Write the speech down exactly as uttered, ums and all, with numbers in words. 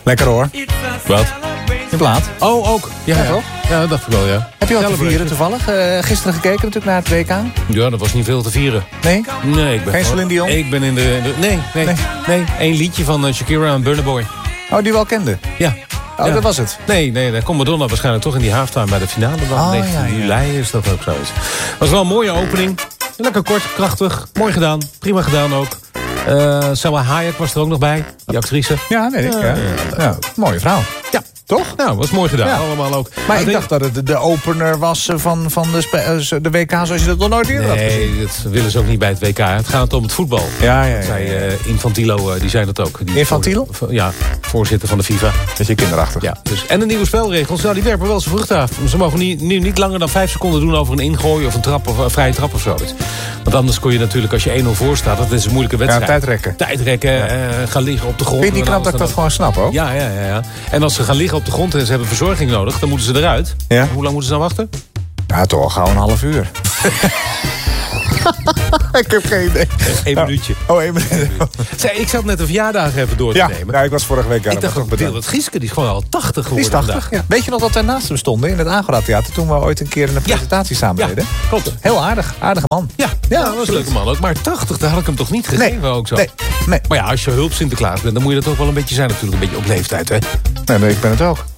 Lekker hoor. Wat? Je plaat. Oh, ook. Ja, Ja, ja. toch? Ja, dat dacht ik wel, ja. Heb je wat te Celebration. vieren toevallig? Uh, gisteren gekeken natuurlijk naar het W K. Ja, dat was niet veel te vieren. Nee? Nee, ik ben Geen gewoon- Celine Dion? Ik ben in de... in de- nee, nee, Nee. nee, Eén liedje van uh, Shakira en Burna Boy. Oh, die wel kende. Ja. Oh, Ja. dat was het. Nee, nee, daar komt Madonna waarschijnlijk toch in die halftime bij de finale. Dan Oh, negentien ja, ja. juli is dat ook zoiets. Was wel een mooie opening. Lekker kort, krachtig. Mooi gedaan. Prima gedaan ook. Uh, Salma Hayek was er ook nog bij. Die actrice. Ja, weet ik. Ja, Ja, ja, ja. Mooie vrouw. Ja. Toch? Nou, was mooi gedaan. Ja. Allemaal ook. Maar ik de- dacht dat het de opener was van, van de, spe- eh, de W K zoals je dat nog nooit eerder had gezien. Nee, dat willen ze ook niet bij het W K. Het gaat om het voetbal. Ja, ja, ja. Zei uh, Infantilo, uh, die zei dat ook. Die Infantilo? voor- ja, voorzitter van de FIFA. Dat is je kinderachtig. Ja, dus. En de nieuwe spelregels, nou, die werpen wel zijn vruchten af. Ze mogen niet, nu niet langer dan vijf seconden doen over een ingooi of een trap of een vrije trap of zoiets. Want anders kon je natuurlijk, als je één nul voor staat, dat is een moeilijke Ja, wedstrijd. tijdrekken. Tijdrekken, ja. uh, gaan liggen op de grond. Vind je niet en knap dat ik dat alles gewoon snap ook? dan- Ja, ja, ja, ja. En als ze gaan liggen op de grond en ze hebben verzorging nodig, dan moeten ze eruit. Ja. Hoe lang moeten ze dan wachten? Ja, toch al gauw een half uur. Ik heb geen idee. Eén Nou, minuutje. Oh, één minuut. Zeg, ik zat net een verjaardag even door te Ja, nemen. ja, ik was vorige week aan ik dacht het ook, dat Gieske, die is gewoon al tachtig Die is geworden tachtig. vandaag. Ja. Weet je nog dat wij naast hem stonden in het Agora Theater toen we ooit een keer een presentatie samen Ja, deden? klopt. Heel aardig. Aardige man. Ja, ja, dat was een leuke man ook. Maar tachtig, daar had ik hem toch niet gegeven Nee, ook zo. nee, nee. Maar ja, als je hulp Sinterklaas bent, dan moet je dat ook wel een beetje zijn natuurlijk. Een beetje op leeftijd, hè? Nee, nee, ik ben het ook.